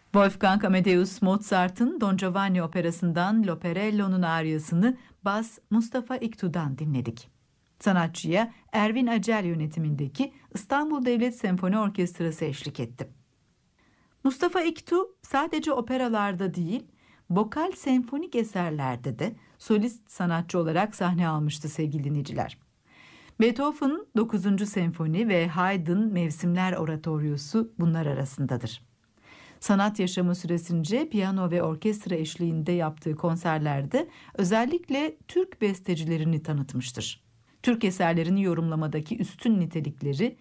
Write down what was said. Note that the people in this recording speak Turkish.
Wolfgang Amadeus Mozart'ın Don Giovanni operasından L'Operello'nun aryasını Bas Mustafa İktu'dan dinledik. Sanatçıya Ervin Acel yönetimindeki İstanbul Devlet Senfoni Orkestrası eşlik etti. Mustafa İktu sadece operalarda değil, vokal senfonik eserlerde de solist sanatçı olarak sahne almıştı sevgili dinleyiciler. Beethoven 9. Senfoni ve Haydn Mevsimler Oratoryosu bunlar arasındadır. Sanat yaşamı süresince piyano ve orkestra eşliğinde yaptığı konserlerde özellikle Türk bestecilerini tanıtmıştır. Türk eserlerini yorumlamadaki üstün nitelikleri